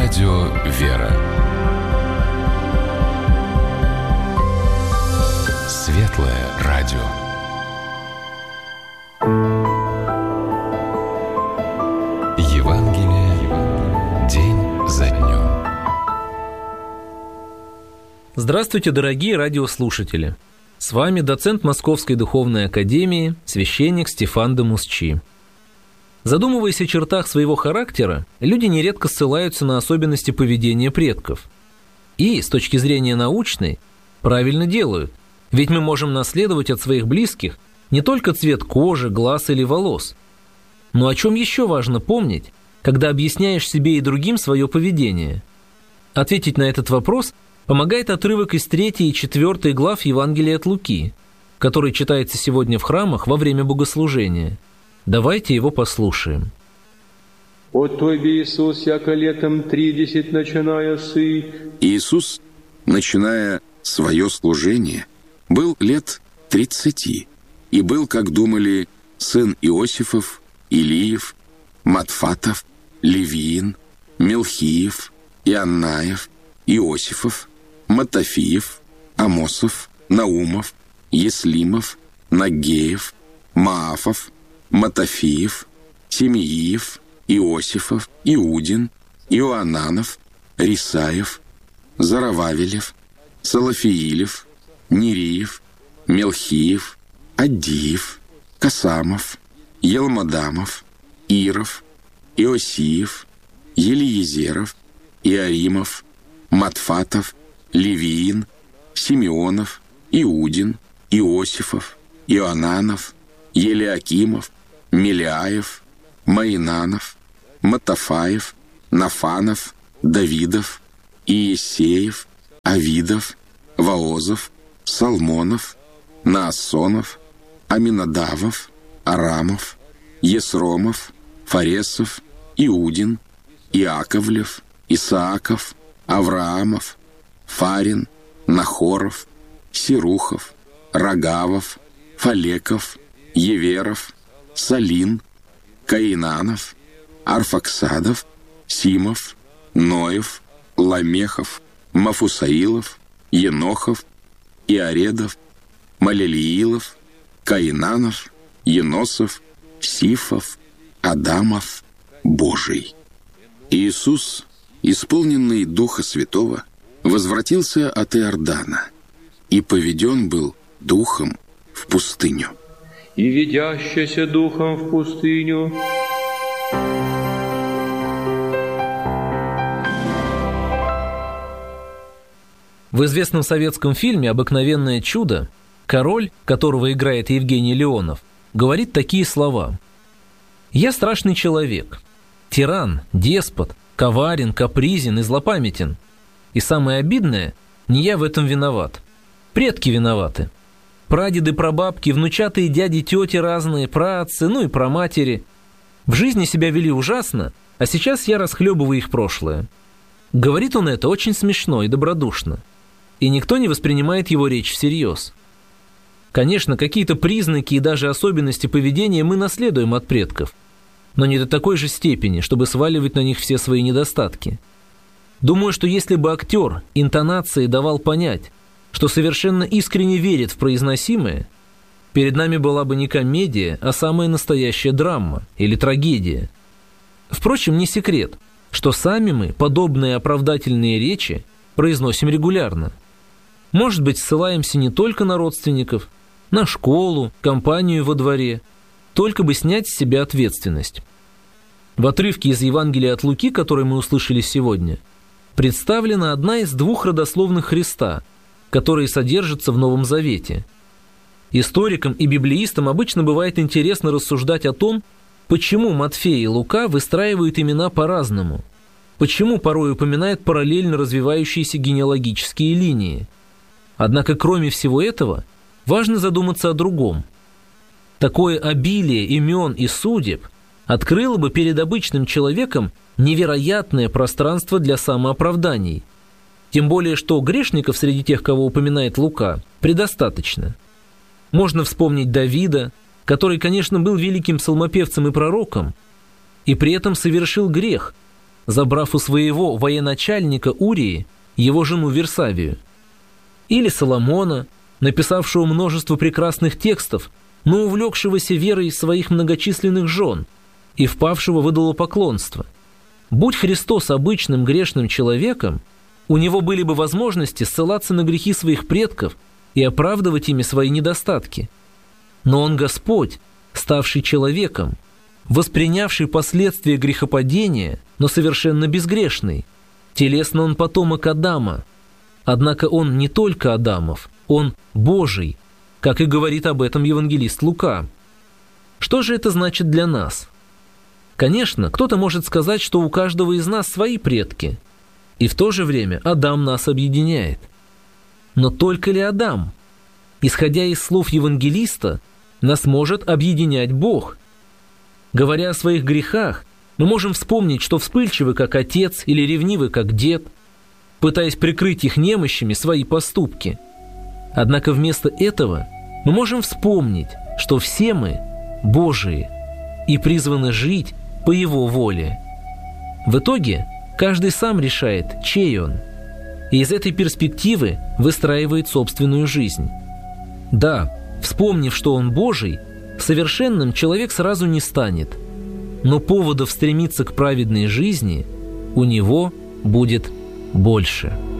Радио «Вера». Светлое радио. Евангелие день за днем. Здравствуйте, дорогие радиослушатели! С вами доцент Московской духовной академии, священник Стефан де Мусчи. Задумываясь о чертах своего характера, люди нередко ссылаются на особенности поведения предков. И, с точки зрения научной, правильно делают, ведь мы можем наследовать от своих близких не только цвет кожи, глаз или волос. Но о чем еще важно помнить, когда объясняешь себе и другим свое поведение? Ответить на этот вопрос помогает отрывок из 3 и 4 глав Евангелия от Луки, который читается сегодня в храмах во время богослужения. Давайте его послушаем. «От Тобі, Иисус, яко летом 30 начиная сы». Иисус, начиная свое служение, был лет 30, и был, как думали, сын Иосифов, Илиев, Матфатов, Левиин, Мелхиев, Ианнаев, Иосифов, Матафиев, Амосов, Наумов, Еслимов, Наггеев, Маафов, Матафиев, Семеиев, Иосифов, Иудин, Иоананов, Рисаев, Зарававелев, Салафиилев, Нериев, Мелхиев, Аддиев, Касамов, Елмадамов, Иров, Иосиев, Елиезеров, Иаримов, Матфатов, Левиин, Симеонов, Иудин, Иосифов, Иоананов, Елиакимов, Миляев, Маинанов, Матафаев, Нафанов, Давидов, Иесеев, Авидов, Воозов, Салмонов, Наасонов, Аминадавов, Арамов, Есромов, Фаресов, Иудин, Иаковлев, Исааков, Авраамов, Фарин, Нахоров, Сирухов, Рогавов, Фалеков, Еверов, Салин, Каинанов, Арфаксадов, Симов, Ноев, Ламехов, Мафусаилов, Енохов, Иаредов, Малелиилов, Каинанов, Еносов, Сифов, Адамов, Божий. Иисус, исполненный Духа Святого, возвратился от Иордана и поведен был Духом в пустыню. «И ведящийся Духом в пустыню». В известном советском фильме «Обыкновенное чудо» король, которого играет Евгений Леонов, говорит такие слова: «Я страшный человек, тиран, деспот, коварен, капризен и злопамятен. И самое обидное, не я в этом виноват. Предки виноваты. Прадеды, прабабки, внучатые дяди, тети разные, праотцы, ну и праматери. В жизни себя вели ужасно, а сейчас я расхлебываю их прошлое». Говорит он это очень смешно и добродушно, и никто не воспринимает его речь всерьез. Конечно, какие-то признаки и даже особенности поведения мы наследуем от предков, но не до такой же степени, чтобы сваливать на них все свои недостатки. Думаю, что если бы актер интонацией давал понять, что совершенно искренне верит в произносимое, перед нами была бы не комедия, а самая настоящая драма или трагедия. Впрочем, не секрет, что сами мы подобные оправдательные речи произносим регулярно. Может быть, ссылаемся не только на родственников, на школу, компанию во дворе, только бы снять с себя ответственность. В отрывке из Евангелия от Луки, который мы услышали сегодня, представлена одна из 2 родословных Христа, которые содержатся в Новом Завете. Историкам и библеистам обычно бывает интересно рассуждать о том, почему Матфей и Лука выстраивают имена по-разному, почему порой упоминают параллельно развивающиеся генеалогические линии. Однако, кроме всего этого, важно задуматься о другом. Такое обилие имен и судеб открыло бы перед обычным человеком невероятное пространство для самооправданий. Тем более, что грешников среди тех, кого упоминает Лука, предостаточно. Можно вспомнить Давида, который, конечно, был великим псалмопевцем и пророком, и при этом совершил грех, забрав у своего военачальника Урии его жену Версавию. Или Соломона, написавшего множество прекрасных текстов, но увлекшегося верой своих многочисленных жен и впавшего в идолопоклонство. Будь Христос обычным грешным человеком, у него были бы возможности ссылаться на грехи своих предков и оправдывать ими свои недостатки. Но он Господь, ставший человеком, воспринявший последствия грехопадения, но совершенно безгрешный. Телесно он потомок Адама. Однако он не только Адамов, он Божий, как и говорит об этом евангелист Лука. Что же это значит для нас? Конечно, кто-то может сказать, что у каждого из нас свои предки, и в то же время Адам нас объединяет. Но только ли Адам? Исходя из слов евангелиста, нас может объединять Бог. Говоря о своих грехах, мы можем вспомнить, что вспыльчивы, как отец, или ревнивы, как дед, пытаясь прикрыть их немощами свои поступки. Однако вместо этого мы можем вспомнить, что все мы Божии и призваны жить по Его воле. В итоге каждый сам решает, чей он, и из этой перспективы выстраивает собственную жизнь. Да, вспомнив, что он Божий, совершенным человек сразу не станет, но поводов стремиться к праведной жизни у него будет больше.